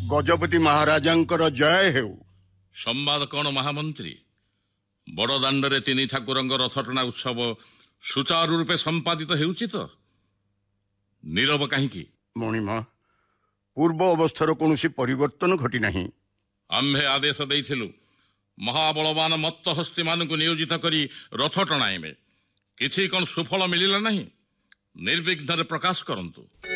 ଗଜପତି ମହାରାଜାଙ୍କର ଜୟ ହେଉ। ସମ୍ବାଦ କଣ ମହାମନ୍ତ୍ରୀ? ବଡ଼ଦାଣ୍ଡରେ ତିନି ଠାକୁରଙ୍କ ରଥଟଣା ଉତ୍ସବ ସୁଚାରୁ ରୂପେ ସମ୍ପାଦିତ ହେଉଛି ତ? ନୀରବ କାହିଁକି? ମଣିମା, ପୂର୍ବ ଅବସ୍ଥାର କୌଣସି ପରିବର୍ତ୍ତନ ଘଟିନାହିଁ। ଆମ୍ଭେ ଆଦେଶ ଦେଇଥିଲୁ ମହାବଳବାନ ମତ୍ତ ହସ୍ତୀମାନଙ୍କୁ ନିୟୋଜିତ କରି ରଥ ଟଣାଇବେ। କିଛି କଣ ସୁଫଳ ମିଳିଲା ନାହିଁ? ନିର୍ବିଘ୍ନରେ ପ୍ରକାଶ କରନ୍ତୁ।